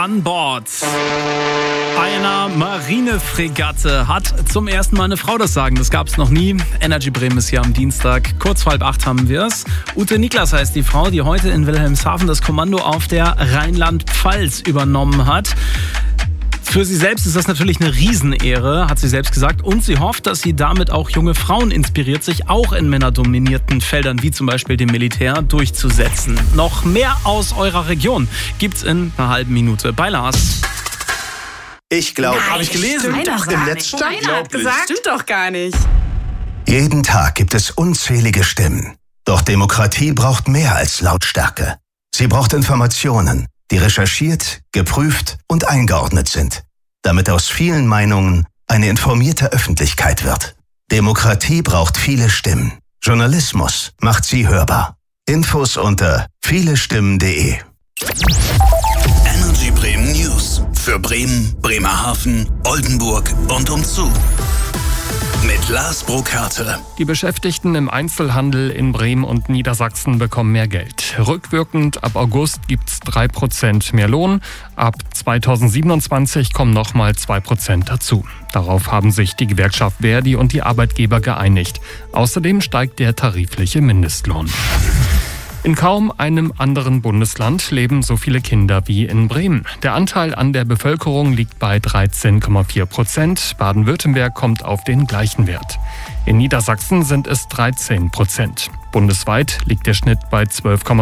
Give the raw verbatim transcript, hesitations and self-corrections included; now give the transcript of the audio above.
An Bord einer Marinefregatte hat zum ersten Mal eine Frau das Sagen. Das gab es noch nie. Energy Bremen ist hier am Dienstag. Kurz vor halb acht haben wir es. Ute Niklas heißt die Frau, die heute in Wilhelmshaven das Kommando auf der Rheinland-Pfalz übernommen hat. Für sie selbst ist das natürlich eine Riesenehre, hat sie selbst gesagt. Und sie hofft, dass sie damit auch junge Frauen inspiriert, sich auch in männerdominierten Feldern wie zum Beispiel dem Militär durchzusetzen. Noch mehr aus eurer Region gibt's in einer halben Minute bei Lars. Ich glaube, habe ich gelesen. Im Netz stand. Keiner hat gesagt. Stimmt doch gar nicht. Jeden Tag gibt es unzählige Stimmen. Doch Demokratie braucht mehr als Lautstärke. Sie braucht Informationen, die recherchiert, geprüft und eingeordnet sind, damit aus vielen Meinungen eine informierte Öffentlichkeit wird. Demokratie braucht viele Stimmen. Journalismus macht sie hörbar. Infos unter vielestimmen punkt de. Energy Bremen News für Bremen, Bremerhaven, Oldenburg und umzu. Mit Lars Burkhardt. Die Beschäftigten im Einzelhandel in Bremen und Niedersachsen bekommen mehr Geld. Rückwirkend ab August gibt's drei Prozent mehr Lohn. Ab zweitausendsiebenundzwanzig kommen nochmal zwei Prozent dazu. Darauf haben sich die Gewerkschaft Verdi und die Arbeitgeber geeinigt. Außerdem steigt der tarifliche Mindestlohn. In kaum einem anderen Bundesland leben so viele Kinder wie in Bremen. Der Anteil an der Bevölkerung liegt bei dreizehn Komma vier Prozent. Baden-Württemberg kommt auf den gleichen Wert. In Niedersachsen sind es dreizehn Prozent. Bundesweit liegt der Schnitt bei zwölf Komma